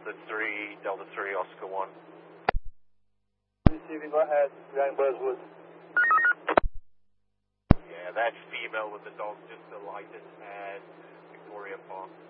Delta 3, Oscar 1. Receiving, go ahead, Young Buzzwood. Yeah, that female with the dog just alighted at Victoria Park.